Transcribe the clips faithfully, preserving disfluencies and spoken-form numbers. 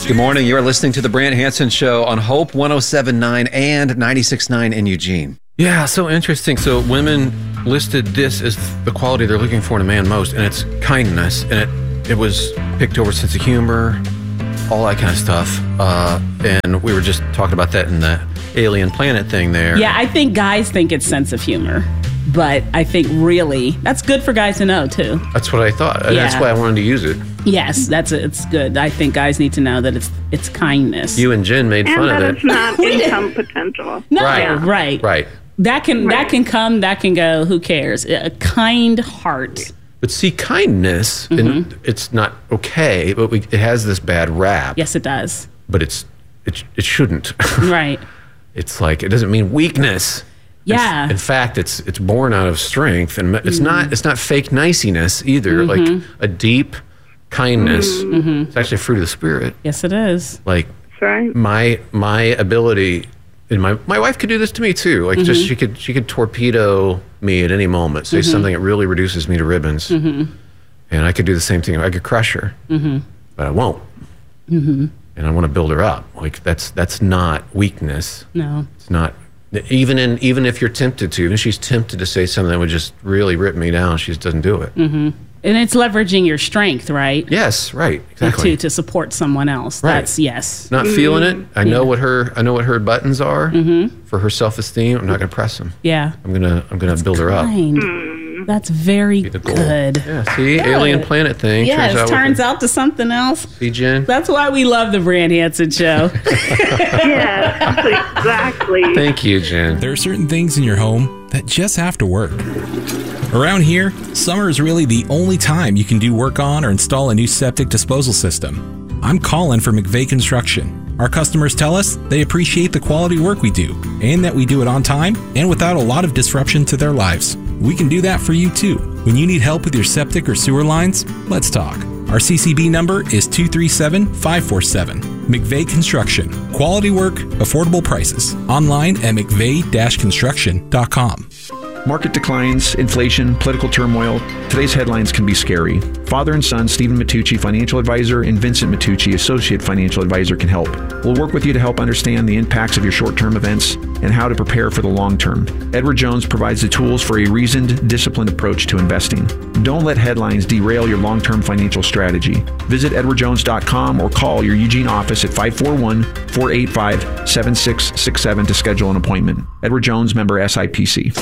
Good morning. You are listening to The Brant Hansen Show on Hope one oh seven point nine and ninety-six point nine in Eugene. Yeah, so interesting. So women listed this as the quality they're looking for in a man most, and it's kindness. And it, it was picked over sense of humor, all that kind of stuff. Uh, and we were just talking about that in the alien planet thing there. Yeah, I think guys think it's sense of humor. But I think really, that's good for guys to know, too. That's what I thought. And Yeah. that's why I wanted to use it. Yes, that's it's good. I think guys need to know that it's it's kindness. You and Jen made And fun that of it's it. not income potential. No, Right. right. Right. That can Right. that can come, that can go. Who cares? A kind heart. But see, kindness, and it's not okay, but we, it has this bad rap. Yes, it does. But it's it, it shouldn't. Right. It's like, it doesn't mean weakness. Yeah. It's, in fact, it's it's born out of strength, and it's not it's not fake niceness either. Like a deep kindness. It's actually a fruit of the spirit. Yes, it is. Like That's right. my my ability, and my my wife could do this to me too. Like just she could she could torpedo me at any moment, say something that really reduces me to ribbons, and I could do the same thing. I could crush her, but I won't. And I want to build her up. Like that's that's not weakness. No. It's not. Even in even if you're tempted to, and she's tempted to say something that would just really rip me down, she just doesn't do it. And it's leveraging your strength, right? Yes, right, exactly. To to support someone else. Right. That's yes. Not feeling it. I know Yeah. what her I know what her buttons are for her self esteem. I'm not going to press them. Yeah. I'm gonna I'm gonna build her up. Kind. That's very The goal. good. Yeah. See, alien planet thing. Yes, turns out. turns out to something else. See, Jen. That's why we love the Brant Hansen Show. Yes, exactly. Thank you, Jen. There are certain things in your home that just have to work. Around here, summer is really the only time you can do work on or install a new septic disposal system. I'm Colin for McVeigh Construction. Our customers tell us they appreciate the quality work we do and that we do it on time and without a lot of disruption to their lives. We can do that for you too. When you need help with your septic or sewer lines, let's talk. Our C C B number is two three seven, five four seven. McVeigh Construction. Quality work, affordable prices. Online at mcveigh dash construction dot com. Market declines, inflation, political turmoil. Today's headlines can be scary. Father and son, Stephen Matucci, financial advisor, and Vincent Matucci, associate financial advisor, can help. We'll work with you to help understand the impacts of your short-term events and how to prepare for the long term. Edward Jones provides the tools for a reasoned, disciplined approach to investing. Don't let headlines derail your long-term financial strategy. Visit edward jones dot com or call your Eugene office at five four one, four eight five, seven six six seven to schedule an appointment. Edward Jones, member S I P C.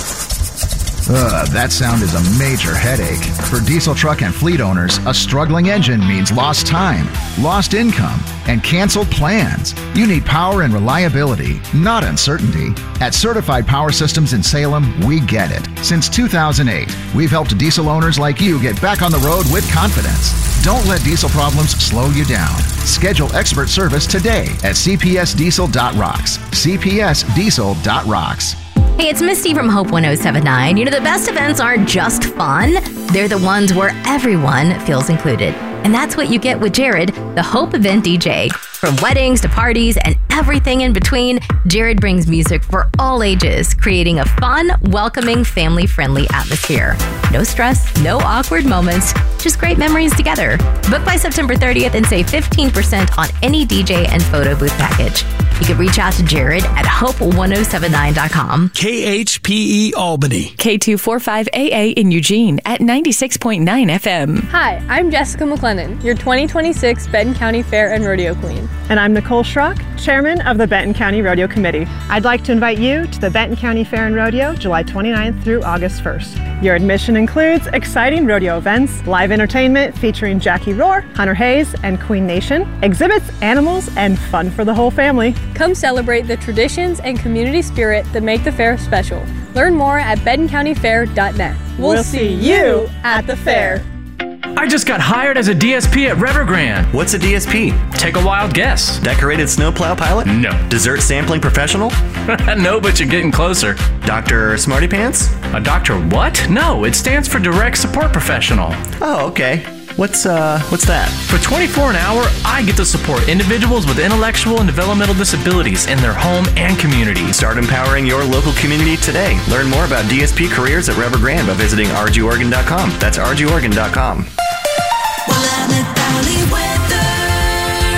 Ugh, that sound is a major headache. For diesel truck and fleet owners, a struggling engine means lost time, lost income, and canceled plans. You need power and reliability, not uncertainty. At Certified Power Systems in Salem, we get it. Since two thousand eight, we've helped diesel owners like you get back on the road with confidence. Don't let diesel problems slow you down. Schedule expert service today at c p s diesel dot rocks. c p s diesel dot rocks. Hey, it's Misty from Hope one oh seven point nine. You know, the best events aren't just fun. They're the ones where everyone feels included. And that's what you get with Jared, the Hope Event D J. From weddings to parties and everything in between, Jared brings music for all ages, creating a fun, welcoming, family-friendly atmosphere. No stress, no awkward moments, just great memories together. Book by September thirtieth and save fifteen percent on any D J and photo booth package. You can reach out to Jared at hope ten seventy-nine dot com. K H P E Albany. K two forty-five A A in Eugene at ninety-six point nine F M. Hi, I'm Jessica McLennan, your twenty twenty-six Benton County Fair and Rodeo Queen. And I'm Nicole Schrock, Chairman of the Benton County Rodeo Committee. I'd like to invite you to the Benton County Fair and Rodeo, July twenty-ninth through August first. Your admission includes exciting rodeo events, live entertainment featuring Jackie Rohr, Hunter Hayes, and Queen Nation, exhibits, animals, and fun for the whole family. Come celebrate the traditions and community spirit that make the fair special. Learn more at benton county fair dot net. We'll, We'll see you at the fair. I just got hired as a D S P at Evergrande. What's a D S P? Take a wild guess. Decorated snowplow pilot? No. Dessert sampling professional? No, but you're getting closer. Doctor Smarty Pants? A doctor what? No, it stands for Direct Support Professional. Oh, okay. What's uh what's that? For twenty-four dollars an hour, I get to support individuals with intellectual and developmental disabilities in their home and community. Start empowering your local community today. Learn more about D S P careers at Evergrande by visiting r g oregon dot com. That's r g oregon dot com.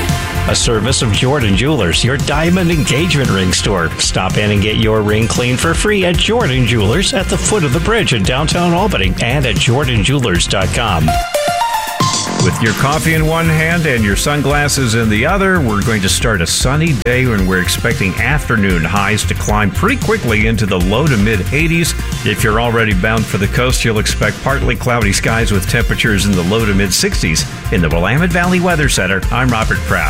a service of Jordan Jewelers, your diamond engagement ring store. Stop in and get your ring clean for free at Jordan Jewelers at the foot of the bridge in downtown Albany and at jordan jewelers dot com. With your coffee in one hand and your sunglasses in the other, we're going to start a sunny day and we're expecting afternoon highs to climb pretty quickly into the low to mid eighties. If you're already bound for the coast, you'll expect partly cloudy skies with temperatures in the low to mid sixties. In the Willamette Valley Weather Center, I'm Robert Proud.